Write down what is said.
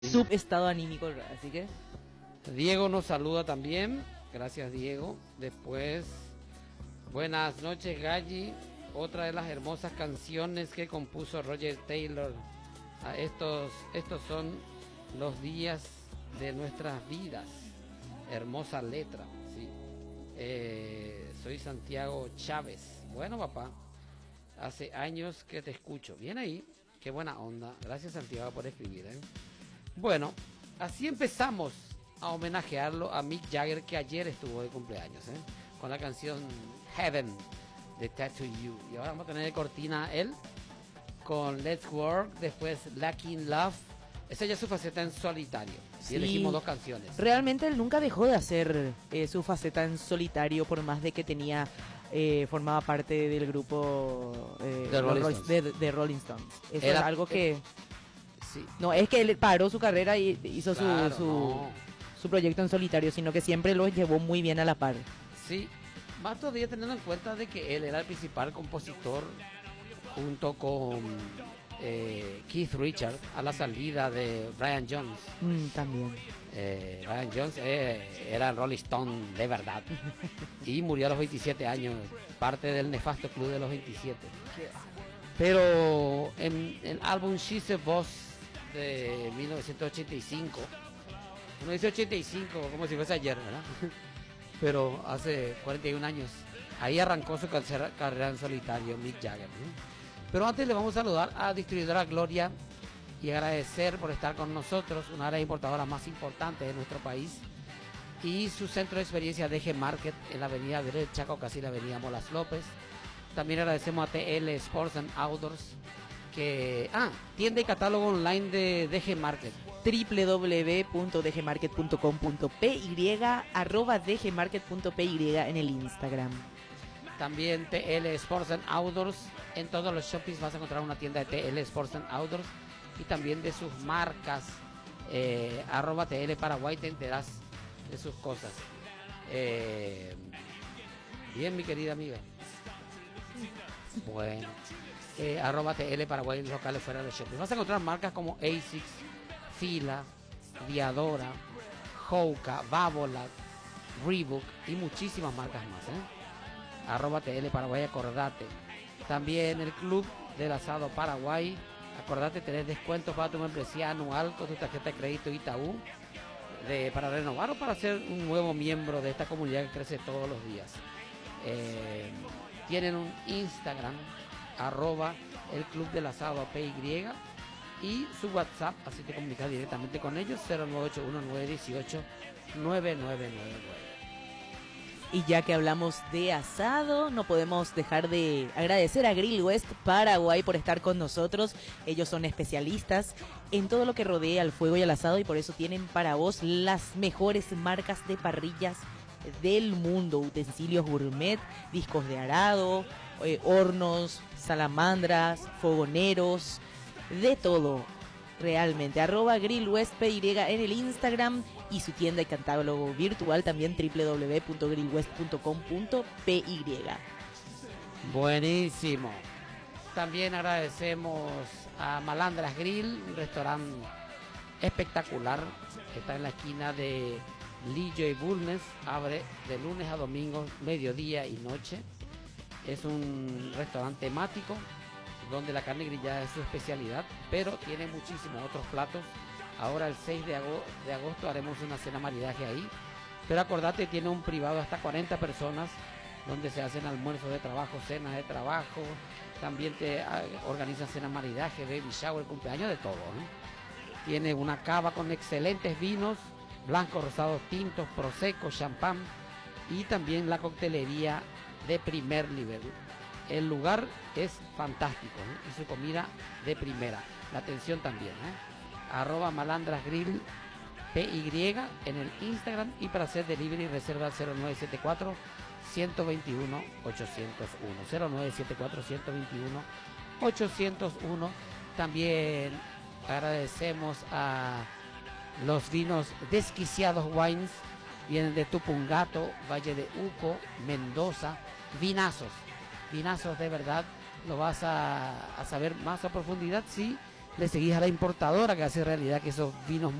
subestado anímico, así que... Diego nos saluda también, gracias Diego. Después, buenas noches Galli, otra de las hermosas canciones que compuso Roger Taylor. Estos son los días de nuestras vidas, hermosa letra, sí. Soy Santiago Chávez. Bueno, papá, hace años que te escucho. Bien ahí, qué buena onda. Gracias Santiago por escribir, ¿eh? Bueno, así empezamos a homenajearlo a Mick Jagger, que ayer estuvo de cumpleaños, ¿eh? Con la canción Heaven de Tattoo You. Y ahora vamos a tener de cortina él con Let's Work, después Lucky in Love. Esa ya es su faceta en solitario. Sí. Y elegimos dos canciones. Realmente él nunca dejó de hacer su faceta en solitario, por más de que tenía formaba parte del grupo de Rolling Stones. Eso es algo que... Sí. No es que él paró su carrera y hizo claro, su proyecto en solitario, sino que siempre lo llevó muy bien a la par. Sí, más todavía teniendo en cuenta de que él era el principal compositor junto con Keith Richards a la salida de Brian Jones. También. Brian Jones era Rolling Stone de verdad y murió a los 27 años, parte del nefasto club de los 27. Pero en el álbum She's a Boss de 1985, uno dice 85 como si fuese ayer, ¿verdad? Pero hace 41 años, ahí arrancó su carrera en solitario Mick Jagger, ¿no? Pero antes le vamos a saludar a Distribuidora Gloria y agradecer por estar con nosotros, una de las importadoras más importantes de nuestro país, y su centro de experiencia DG Market en la avenida del Chaco, casi la avenida Molas López. También agradecemos a TL Sports and Outdoors, que tienda y catálogo online de DG Market, www.dgmarket.com.py, @dgmarket.py en el Instagram. También TL Sports and Outdoors, en todos los shoppings vas a encontrar una tienda de TL Sports and Outdoors, y también de sus marcas, @TL Paraguay, te enterás de sus cosas. Bien, mi querida amiga. Bueno, @TL Paraguay en los locales fuera de shopping. Vas a encontrar marcas como ASICS, Fila, Diadora, Hoka, Babolat, Reebok y muchísimas marcas más, @TL Paraguay, acordate. También el Club del Asado Paraguay, acordate, tenés descuentos para tu membresía anual con tu tarjeta de crédito Itaú, para renovar o para ser un nuevo miembro de esta comunidad que crece todos los días. Tienen un Instagram, @el Club del Asado PY, y su WhatsApp, así te comunicas directamente con ellos, 0981-918-9999. Y ya que hablamos de asado, no podemos dejar de agradecer a Grill West Paraguay por estar con nosotros. Ellos son especialistas en todo lo que rodea al fuego y al asado, y por eso tienen para vos las mejores marcas de parrillas del mundo: utensilios gourmet, discos de arado, hornos, salamandras, fogoneros, de todo. Realmente, @GrillWestPY en el Instagram, y su tienda y catálogo virtual también, www.grillwest.com.py. Buenísimo. También agradecemos a Malandras Grill, un restaurante espectacular, está en la esquina de Lillo y Bulnes, abre de lunes a domingo, mediodía y noche. Es un restaurante temático donde la carne grillada es su especialidad, pero tiene muchísimos otros platos. Ahora el 6 de agosto haremos una cena maridaje ahí, pero acordate, tiene un privado hasta 40 personas donde se hacen almuerzos de trabajo, cenas de trabajo, también te organiza cena maridaje, baby shower, cumpleaños, de todo, ¿no? Tiene una cava con excelentes vinos, blancos, rosados, tintos, prosecco, champán, y también la coctelería de primer nivel. El lugar es fantástico, ¿eh? Y su comida de primera. La atención también, @malandrasgrill PY en el Instagram, y para hacer delivery reserva al 0974 121 801 0974 121 801. También agradecemos a los vinos Desquiciados Wines, vienen de Tupungato, Valle de Uco, Mendoza. Vinazos de verdad, lo vas a saber más a profundidad si le seguís a la importadora que hace realidad que esos vinos